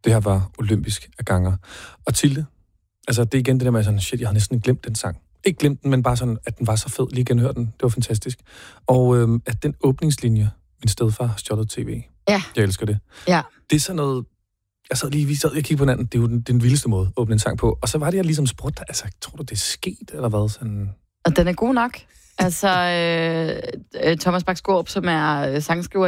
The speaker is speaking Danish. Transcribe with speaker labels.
Speaker 1: Det her var olympisk af ganger. Og Tilde, altså det er igen det der med sådan, shit, jeg har næsten glemt den sang. Ikke glemt den, men bare sådan, at den var så fed. Lige genhør den. Det var fantastisk. Og at den åbningslinje, min stedfar har stjålet tv.
Speaker 2: Ja.
Speaker 1: Jeg elsker det.
Speaker 2: Ja.
Speaker 1: Det er sådan noget... vi sad og kiggede på hinanden. Det er jo den vildeste måde at åbne en sang på. Og så var det, jeg ligesom spurgte, altså, tror du, det er sket, eller hvad? Sådan...
Speaker 2: Og den er god nok. Altså, Thomas Bak-Skaarup, som er sangskriver